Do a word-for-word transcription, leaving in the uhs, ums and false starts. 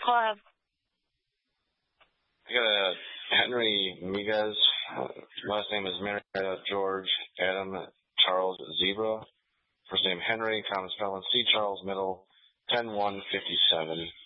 Club. I got a Henry Miguez. Uh, last name is Marietta George Adam Charles Zebra. First name Henry, common spelling C. Charles Middle, ten one fifty-seven.